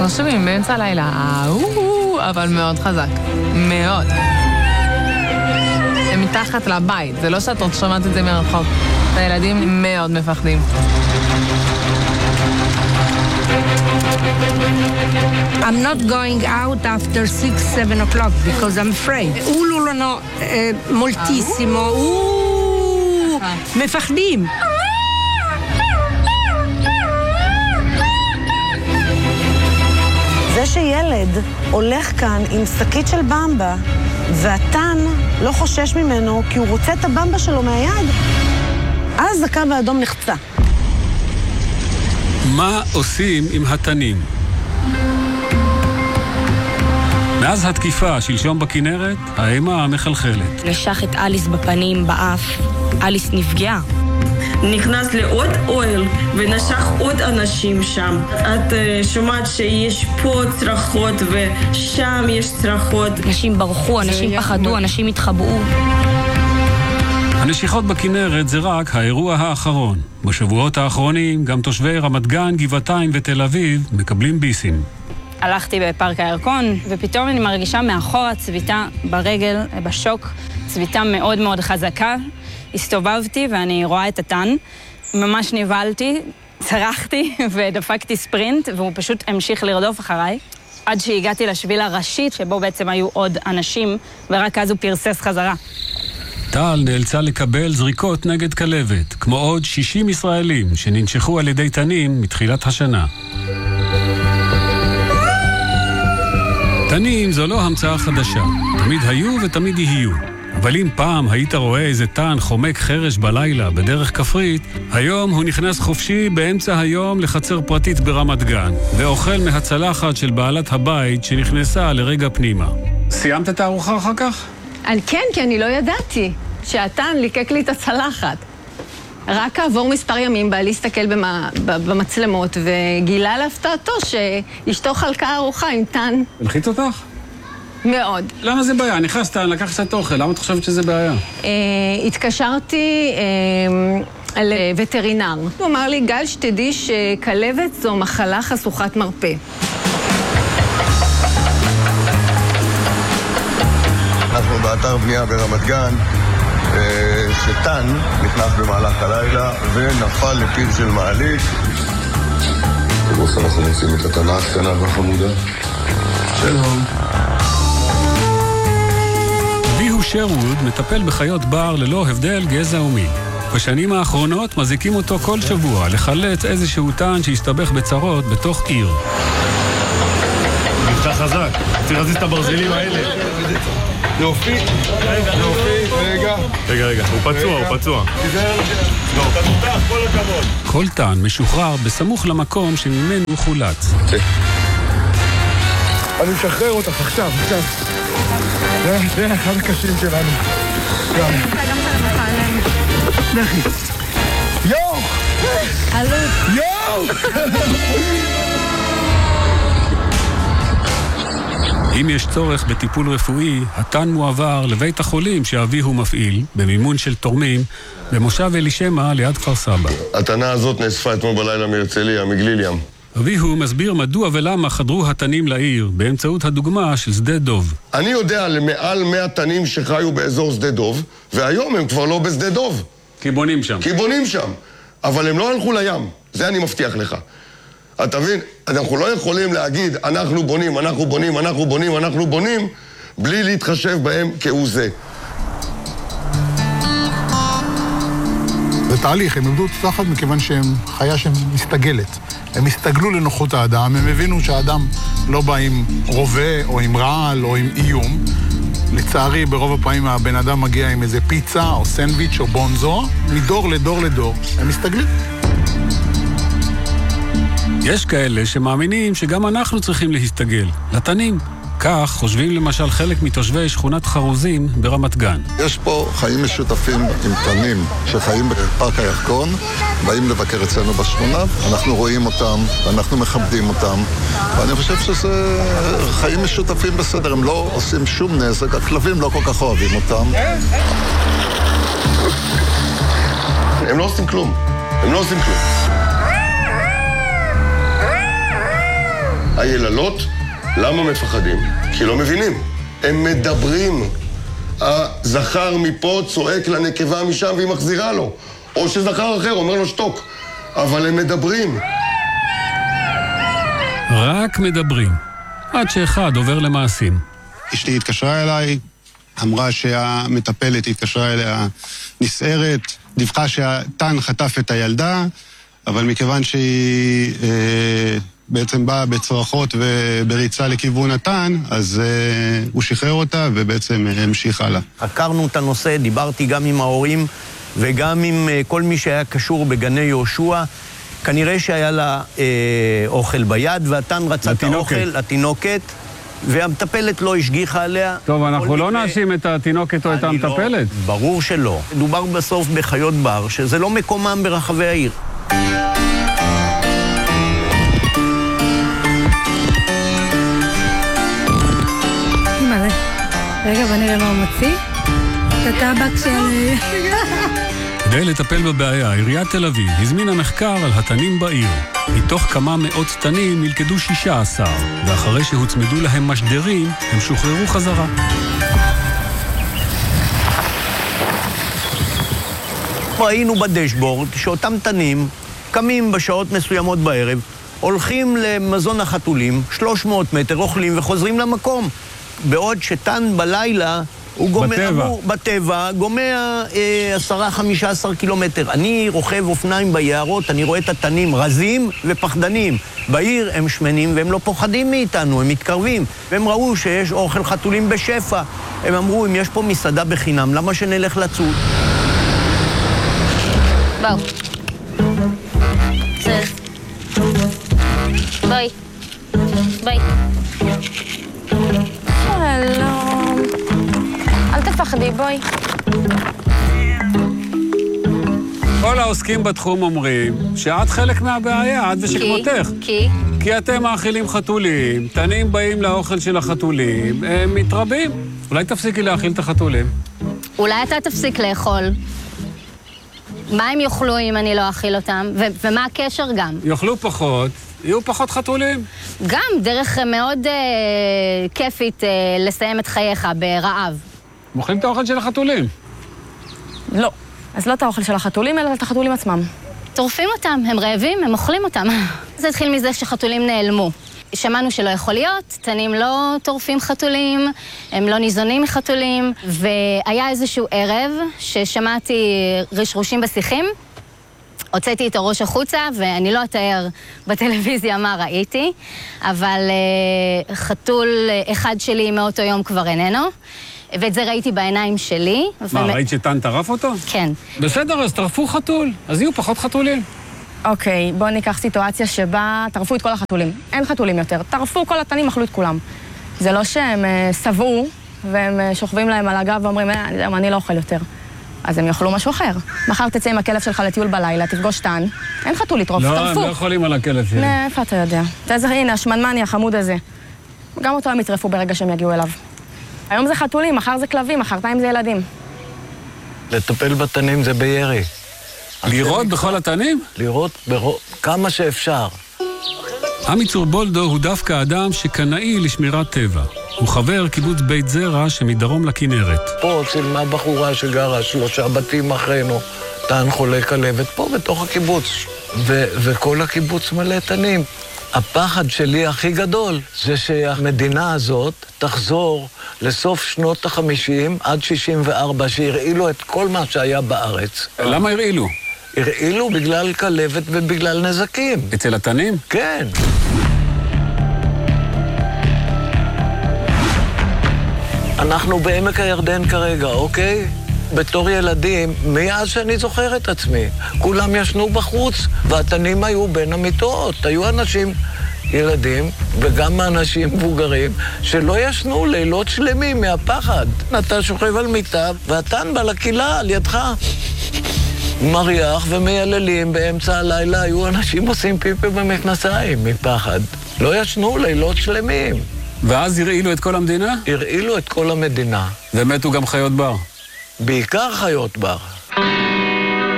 אנחנו שומעים באמצע הלילה, אבל מאוד חזק. מאוד. הם מתחת לבית, זה לא שאת עוד שומעת את זה מרחוק. הילדים מאוד מפחדים. I'm not going out after 6-7 o'clock because I'm afraid. Ululano moltissimo. מפחדים. זה שילד הולך כאן עם שקית של במבה, והתן לא חושש ממנו כי הוא רוצה את הבמבה שלו מהיד, אז הקו האדום נחצה. מה עושים עם התנים? מאז התקיפה שלשום בכנרת, האימה מחלחלת. נשך את אליס בפנים, באף. אליס נפגעה. נכנס לעוד אוהל ונשך עוד אנשים שם. את שומעת שיש פה צרחות ושם יש צרחות. אנשים ברחו, אנשים פחדו, אנשים התחבאו. הנשיכות בכנרת זה רק האירוע האחרון. בשבועות האחרונים גם תושבי רמת גן, גבעתיים ותל אביב מקבלים ביסים. הלכתי בפארק הירקון, ופתאום אני מרגישה מאחורה צביטה ברגל, בשוק, צביטה מאוד מאוד חזקה. הסתובבתי ואני רואה את התן, ממש נבלתי, צרחתי ודפקתי ספרינט, והוא פשוט המשיך לרדוף אחריי, עד שהגעתי לשביל הראשית, שבו בעצם היו עוד אנשים, ורק אז הוא פרסס חזרה. טל נאלצה לקבל זריקות נגד כלבת, כמו עוד 60 ישראלים שננשכו על ידי תנים מתחילת השנה. תנים זו לא המצאה חדשה, תמיד היו ותמיד יהיו. אבל אם פעם היית רואה איזה תן חומק חרש בלילה בדרך כפרית, היום הוא נכנס חופשי באמצע היום לחצר פרטית ברמת גן, ואוכל מהצלחת של בעלת הבית שנכנסה לרגע פנימה. סיימת את הארוחה אחר כך? כן, כי אני לא ידעתי שהתן ליקק לי את הצלחת. רק כעבור מספר ימים בא להסתכל במצלמות, וגילה להפתעתו שאשתו חלקה ארוחה עם תן. הלחיץ אותך? מאוד. למה זה בעיה? נכנסת, לקח קצת אוכל, למה את חושבת שזה בעיה? התקשרתי לווטרינר. הוא אמר לי, גל, שתדעי שכלבת זו מחלה חשוכת מרפא. אנחנו באתר בנייה ברמת גן, שתן נכנס במהלך הלילה ונפל לפיר של מעלית. ובוס אנחנו מוצאים את התנה הקטנה והחמודה. שלום. אביהו שרווד מטפל בחיות בר ללא הבדל גזע ומין. בשנים האחרונות מזיקים אותו כל שבוע לחלץ איזשהו תן שהסתבך בצרות בתוך עיר. מבטא חזק, צריך להזיז את הברזלים האלה. יופי, רגע, הוא פצוע. אתה תותח, כל הכבוד. כל תן משוחרר בסמוך למקום שממנו הוא חולץ. אני משחרר אותך עכשיו. זה אחד הקשים שלנו. לכי. יואו! יואו! אם יש צורך בטיפול רפואי, התן מועבר לבית החולים שאביהו מפעיל, במימון של תורמים, במושב אלישמע ליד כפר סבא. התנה הזאת נאספה אתמול בלילה מהרצליה, מגליל-ים. אביהו מסביר מדוע ולמה חדרו התנים לעיר, באמצעות הדוגמה של שדה דוב. אני יודע למעל 100 תנים שחיו באזור שדה דוב, והיום הם כבר לא בשדה דוב. כי בונים שם. אבל הם לא הלכו לים, זה אני מבטיח לך. אתה מבין? אנחנו לא יכולים להגיד, אנחנו בונים, בלי להתחשב בהם כאו זה. זה תהליך, הם עבדו תחת מכיוון שהם חיה שמסתגלת. הם הסתגלו לנוחות האדם, הם הבינו שהאדם לא בא עם רובה או עם רעל או עם איום. לצערי, ברוב הפעמים הבן אדם מגיע עם איזה פיצה או סנדוויץ' או בונזו, מדור לדור. הם מסתגלים. יש כאלה שמאמינים שגם אנחנו צריכים להסתגל, לתנים. כך חושבים למשל חלק מתושבי שכונת חרוזים ברמת גן. יש פה חיים משותפים עם תנים שחיים בפארק הירקון, באים לבקר אצלנו בשכונה, אנחנו רואים אותם, אנחנו מכבדים אותם, ואני חושב שזה חיים משותפים בסדר, הם לא עושים שום נזק, הכלבים לא כל כך אוהבים אותם. הם לא עושים כלום. היללות, למה מפחדים? כי לא מבינים. הם מדברים. הזכר מפה צועק לנקבה משם והיא מחזירה לו. או שזכר אחר אומר לו שתוק. אבל הם מדברים. רק מדברים. עד שאחד עובר למעשים. אשתי התקשרה אליי, אמרה שהמטפלת התקשרה אליה נסערת, דיווחה שהטן חטף את הילדה, אבל מכיוון שהיא בעצם באה בצרחות ובריצה לכיוון הטן, אז הוא שחרר אותה ובעצם המשיך הלאה. חקרנו את הנושא, דיברתי גם עם ההורים וגם עם כל מי שהיה קשור בגני יהושע. כנראה שהיה לה אוכל ביד, והטן רצה את האוכל, לתינוקת, והמטפלת לא השגיחה עליה. טוב, אנחנו לא נאשים את התינוקת או את המטפלת. ברור שלא. דובר בסוף בחיות בר, שזה לא מקומם ברחבי העיר. רגע, בוא נראה מה הוא מוציא. את הטבק של... כדי לטפל בבעיה, עיריית תל אביב הזמינה מחקר על התנים בעיר. מתוך כמה מאות תנים נלכדו 16, ואחרי שהוצמדו להם משדרים, הם שוחררו חזרה. ראינו בדשבורד שאותם תנים קמים בשעות מסוימות בערב, הולכים למזון החתולים, 300 מטר, אוכלים וחוזרים למקום. בעוד שתן בלילה הוא בטבע, גומע 10-15 קילומטר. אני רוכב אופניים ביערות, אני רואה את התנים רזים ופחדנים. בעיר הם שמנים והם לא פוחדים מאיתנו, הם מתקרבים. והם ראו שיש אוכל חתולים בשפע. הם אמרו, אם יש פה מסעדה בחינם, למה שנלך לצוד? בואו. בואי. בואי. שלום. אל תפחדי, בואי. כל העוסקים בתחום אומרים שאת חלק מהבעיה, את ושכמותך. כי אתם מאכילים חתולים, תנים באים לאוכל של החתולים, הם מתרבים. אולי תפסיקי להאכיל את החתולים? אולי אתה תפסיק לאכול. מה הם יאכלו אם אני לא אאכיל אותם? ומה הקשר גם? יאכלו פחות, יהיו פחות חתולים. גם דרך מאוד כיפית לסיים את חייך ברעב. מוכלים את האוכל של החתולים? לא. אז לא את האוכל של החתולים, אלא את החתולים עצמם. טורפים אותם, הם רעבים, הם אוכלים אותם. זה התחיל מזה שחתולים נעלמו. שמענו שלא יכול להיות, תנים לא טורפים חתולים, הם לא ניזונים מחתולים, והיה איזשהו ערב ששמעתי רשרושים בשיחים, הוצאתי את הראש החוצה, ואני לא אתאר בטלוויזיה מה ראיתי, אבל חתול אחד שלי מאותו יום כבר איננו, ואת זה ראיתי בעיניים שלי. מה, ראית שטן טרף אותו? כן. בסדר, אז טרפו חתול, אז יהיו פחות חתולים. אוקיי, בואו ניקח סיטואציה שבה טרפו את כל החתולים. אין חתולים יותר. טרפו כל התנים, אכלו את כולם. זה לא שהם סבעו, והם שוכבים להם על הגב ואומרים, אני לא אוכל יותר. אז הם יאכלו משהו אחר. מחר תצא עם הכלב שלך לטיול בלילה, תפגוש טן. אין חתול לטרוף, טרפו. לא, הם לא יכולים על הכלב שלי. איפה אתה יודע? הנה, השמנמני, החמוד הזה. גם אותו הם יטרפו ברגע שהם יגיעו אליו. היום זה חתולים, מחר זה כלבים, מחרתיים זה ילדים. לטפל בתנים זה בירי. לירות בכל התנים? לירות כמה שאפשר. עמי צורבולדו הוא דווקא אדם שקנאי לשמירת טבע. הוא חבר קיבוץ בית זרע שמדרום לכנרת. פה צילמה בחורה שגרה 3 בתים אחרינו, טן חולה כלבת, פה בתוך הקיבוץ. וכל הקיבוץ מלא תנים. הפחד שלי הכי גדול זה שהמדינה הזאת תחזור לסוף שנות ה-50 עד 64, שהרעילו את כל מה שהיה בארץ. למה הרעילו? הרעילו בגלל כלבת ובגלל נזקים. אצל התנים? כן. אנחנו בעמק הירדן כרגע, אוקיי? בתור ילדים, מאז שאני זוכר את עצמי, כולם ישנו בחוץ, והתנים היו בין המיטות. היו אנשים, ילדים, וגם אנשים מבוגרים, שלא ישנו לילות שלמים מהפחד. אתה שוכב על מיטה, והתן בא לקהילה על ידך. מריח ומייללים באמצע הלילה, היו אנשים עושים פיפי במכנסיים מפחד. לא ישנו לילות שלמים. ואז הרעילו את כל המדינה? הרעילו את כל המדינה. ומתו גם חיות בר? בעיקר חיות בר.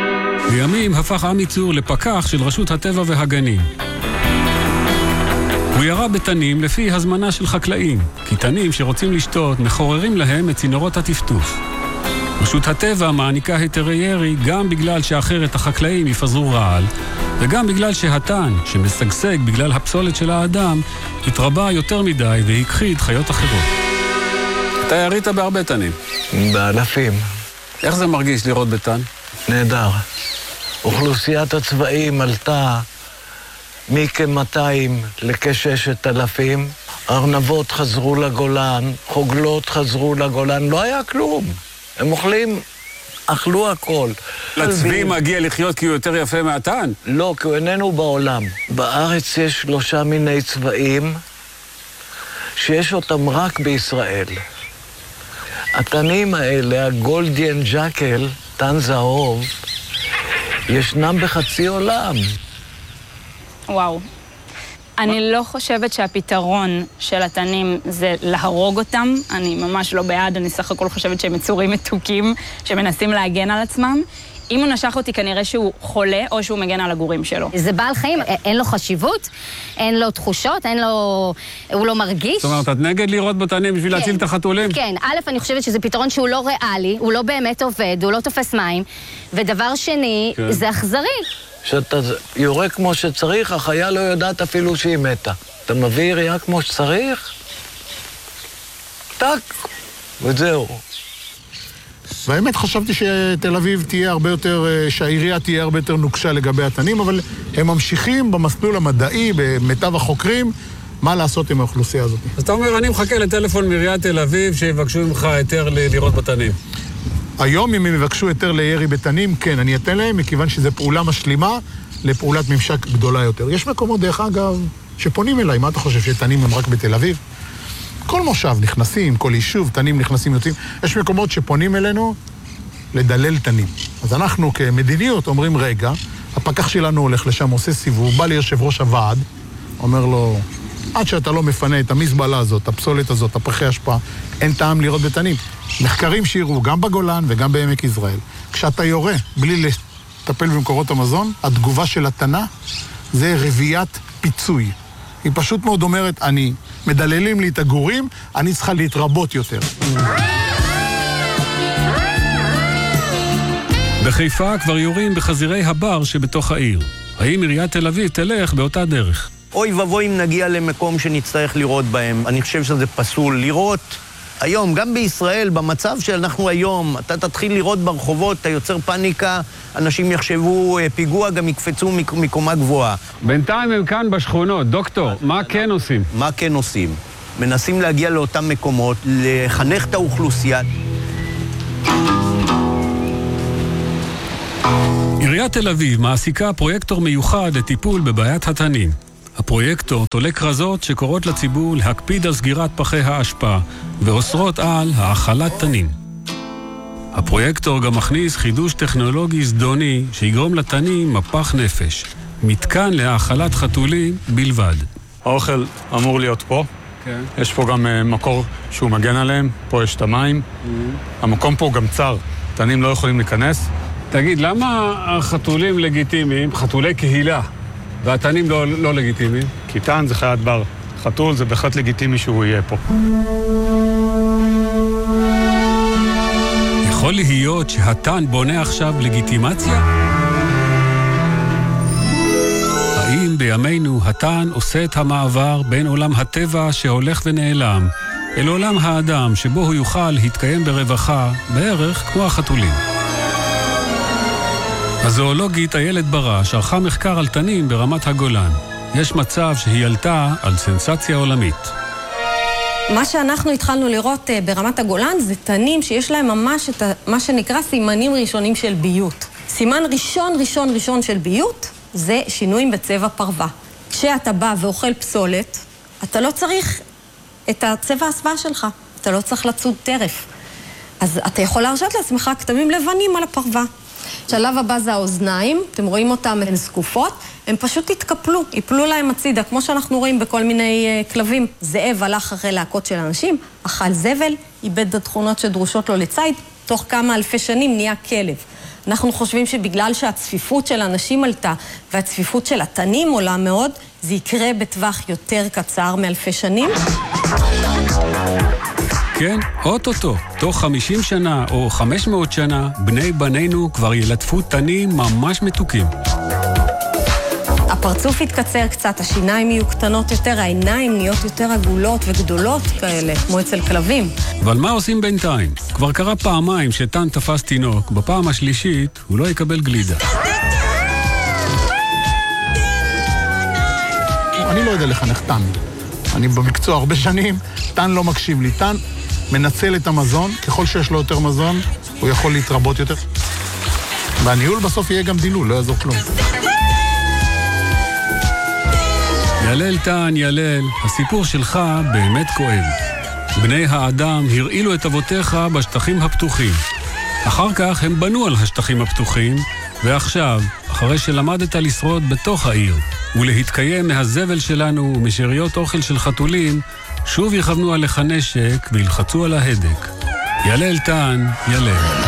בימים הפך עמי צור לפקח של רשות הטבע והגנים. הוא ירה בתנים לפי הזמנה של חקלאים, כי תנים שרוצים לשתות מחוררים להם את צינורות הטפטוף. רשות הטבע מעניקה היתרי ירי גם בגלל שאחרת החקלאים יפזרו רעל, וגם בגלל שהתן, שמשגשג בגלל הפסולת של האדם, התרבה יותר מדי והכחיד חיות אחרות. אתה ירית בהרבה תנים. באלפים. איך זה מרגיש לראות בתן? נהדר. אוכלוסיית הצבעים עלתה מכ-200 לכ-6,000. ארנבות חזרו לגולן, חוגלות חזרו לגולן, לא היה כלום. הם אכלו הכל. לצבי מגיע לחיות כי הוא יותר יפה מהתן? לא, כי הוא איננו בעולם. בארץ יש 3 מיני צבעים שיש אותם רק בישראל. התנים האלה, הגולדיאן ג'קל, תן זהוב, ישנם בחצי עולם. וואו. אני לא חושבת שהפתרון של התנים זה להרוג אותם. אני ממש לא בעד, אני סך הכל חושבת שהם יצורים מתוקים שמנסים להגן על עצמם. אם הוא נשך אותי, כנראה שהוא חולה או שהוא מגן על הגורים שלו. זה בעל חיים, אין לו חשיבות, אין לו תחושות, הוא לא מרגיש. זאת אומרת, את נגד לראות בתנים בשביל להציל את החתולים? כן, א', אני חושבת שזה פתרון שהוא לא ריאלי, הוא לא באמת עובד, הוא לא תופס מים, ודבר שני, זה אכזרי. כשאתה יורה כמו שצריך, החיה לא יודעת אפילו שהיא מתה. אתה מביא ירייה כמו שצריך, טק, וזהו. והאמת חשבתי שתל אביב תהיה הרבה יותר, שהעירייה תהיה הרבה יותר נוקשה לגבי התנים, אבל הם ממשיכים במסלול המדעי, במיטב החוקרים, מה לעשות עם האוכלוסייה הזאת. אז אתה אומר, אני מחכה לטלפון מעיריית תל אביב שיבקשו ממך היתר לראות בתנים. היום אם הם יבקשו היתר לירי בתנים, כן, אני אתן להם, מכיוון שזו פעולה משלימה לפעולת ממשק גדולה יותר. יש מקומות, דרך אגב, שפונים אליי, מה אתה חושב, שתנים הם רק בתל אביב? כל מושב נכנסים, כל יישוב, תנים נכנסים, יוצאים. יש מקומות שפונים אלינו לדלל תנים. אז אנחנו כמדיניות אומרים, רגע, הפקח שלנו הולך לשם, עושה סיבוב, בא ליושב ראש הוועד, אומר לו, עד שאתה לא מפנה את המזבלה הזאת, הפסולת הזאת, הפחי השפעה, אין טעם לראות בתנים. מחקרים שיראו גם בגולן וגם בעמק יזרעאל. כשאתה יורה, בלי לטפל במקורות המזון, התגובה של התנה זה רביית פיצוי. היא פשוט מאוד אומרת, אני מדללים לי את הגורים, אני צריכה להתרבות יותר. בחיפה כבר יורים בחזירי הבר שבתוך העיר. האם עיריית תל אביב תלך באותה דרך? אוי ובוי אם נגיע למקום שנצטרך לראות בהם. אני חושב שזה פסול לראות. היום, גם בישראל, במצב שאנחנו היום, אתה תתחיל לראות ברחובות, אתה יוצר פאניקה, אנשים יחשבו פיגוע, גם יקפצו מקומה גבוהה. בינתיים הם כאן בשכונות. דוקטור, מה כן עושים? מה כן עושים? מנסים להגיע לאותם מקומות, לחנך את האוכלוסייה. עיריית תל אביב מעסיקה פרויקטור מיוחד לטיפול בבעיית התנים. הפרויקטור תולה כרזות שקוראות לציבור להקפיד על סגירת פחי האשפה ואוסרות על האכלת תנים. הפרויקטור גם מכניס חידוש טכנולוגי זדוני שיגרום לתנים מפח נפש, מתקן להאכלת חתולים בלבד. האוכל אמור להיות פה. כן. יש פה גם מקור שהוא מגן עליהם, פה יש את המים. המקום פה גם צר, תנים לא יכולים להיכנס. תגיד, למה החתולים לגיטימיים, חתולי קהילה, והתנים לא לגיטימיים? כי תן זה חיית בר. חתול זה בהחלט לגיטימי שהוא יהיה פה. יכול להיות שהתן בונה עכשיו לגיטימציה? האם בימינו התן עושה את המעבר בין עולם הטבע שהולך ונעלם אל עולם האדם שבו הוא יוכל להתקיים ברווחה בערך כמו החתולים? הזואולוגית איילת בראש ערכה מחקר על תנים ברמת הגולן. יש מצב שהיא עלתה על סנסציה עולמית. מה שאנחנו התחלנו לראות ברמת הגולן זה תנים שיש להם ממש את מה שנקרא סימנים ראשונים של ביות. סימן ראשון של ביות זה שינויים בצבע פרווה. כשאתה בא ואוכל פסולת, אתה לא צריך את הצבע הסוואה שלך, אתה לא צריך לצוד טרף. אז אתה יכול להרשות לעצמך כתמים לבנים על הפרווה. שלב הבא זה האוזניים, אתם רואים אותם, הן זקופות, הם פשוט התקפלו, יפלו להם הצידה, כמו שאנחנו רואים בכל מיני כלבים. זאב הלך אחרי להקות של אנשים, אכל זבל, איבד את התכונות שדרושות לו לציד, תוך כמה אלפי שנים נהיה כלב. אנחנו חושבים שבגלל שהצפיפות של האנשים עלתה והצפיפות של התנים עולה מאוד, זה יקרה בטווח יותר קצר מאלפי שנים. כן, אוטוטו, תוך 50 שנה או 500 שנה, בני בנינו כבר ילטפו תנים ממש מתוקים. הפרצוף יתקצר קצת, השיניים יהיו קטנות יותר, העיניים נהיות יותר עגולות וגדולות כאלה, כמו אצל כלבים. אבל מה עושים בינתיים? כבר קרה פעמיים שתן תפס תינוק, בפעם השלישית הוא לא יקבל גלידה. אני לא יודע לחנך תן. אני במקצוע הרבה שנים, תן לא מקשיב לי. תן מנצל את המזון, ככל שיש לו יותר מזון, הוא יכול להתרבות יותר. והניהול בסוף יהיה גם דילול, לא יעזור כלום. ילל תן, ילל, הסיפור שלך באמת כואב. בני האדם הרעילו את אבותיך בשטחים הפתוחים. אחר כך הם בנו על השטחים הפתוחים, ועכשיו, אחרי שלמדת לשרוד בתוך העיר, ולהתקיים מהזבל שלנו ומשאריות אוכל של חתולים, שוב יכוונו עליך נשק וילחצו על ההדק. ילל תן, ילל.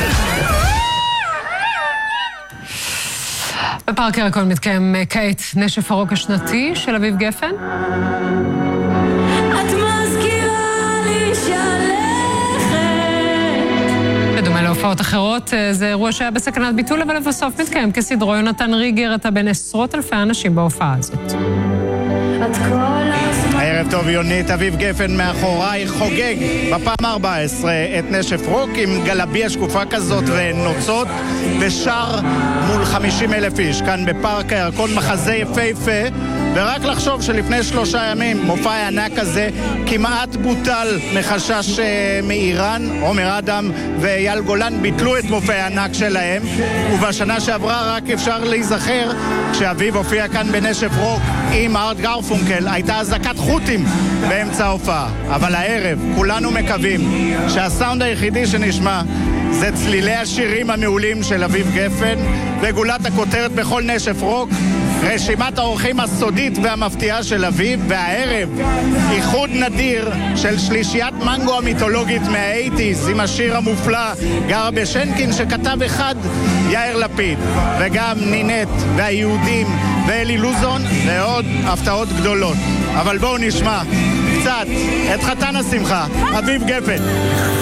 בפארק הירקון מתקיים כעת נשף הרוק השנתי של אביב גפן. את מזכירה לי שלכת. בדומה להופעות אחרות, זה אירוע שהיה בסכנת ביטול, אבל לבסוף מתקיים כסדרו. יונתן ריגר, אתה בין עשרות אלפי אנשים בהופעה הזאת. ערב טוב יונית, אביב גפן מאחוריי חוגג בפעם 14 את נשף רוק עם גלביה שקופה כזאת ונוצות ושר מול 50,000 איש כאן בפארק הירקון, מחזה יפהפה. ורק לחשוב שלפני 3 ימים מופע ענק הזה כמעט בוטל מחשש מאיראן. עומר אדם ואייל גולן ביטלו את מופע הענק שלהם, ובשנה שעברה רק אפשר להיזכר כשאביב הופיע כאן בנשף רוק עם ארט גרפונקל, הייתה אזעקת חוטים באמצע ההופעה. אבל הערב כולנו מקווים שהסאונד היחידי שנשמע זה צלילי השירים המעולים של אביב גפן, וגולת הכותרת בכל נשף רוק, רשימת האורחים הסודית והמפתיעה של אביב, והערב איחוד נדיר של שלישיית מנגו המיתולוגית מה-80s עם השיר המופלא גרה בשנקין שכתב אחד, יאיר לפיד, וגם נינט והיהודים ואלי לוזון ועוד הפתעות גדולות. אבל בואו נשמע קצת את חתן השמחה, אביב גפן.